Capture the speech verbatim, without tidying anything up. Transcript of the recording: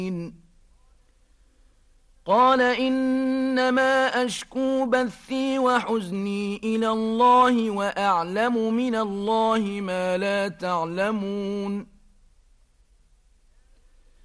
قال إنما أشكو بثي وحزني إلى الله وأعلم من الله ما لا تعلمون